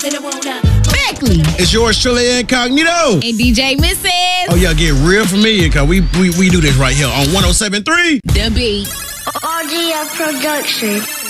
Beckley. It's yours truly, Incognito. And DJ Mrs. Oh, yeah, get real familiar because we do this right here on 107.3. The Beat. RGF Production.